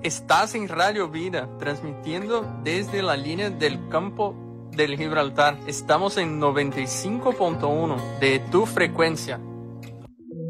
Estás en Radio Vida, transmitiendo desde la línea del campo del Gibraltar. Estamos en 95.1 de tu frecuencia.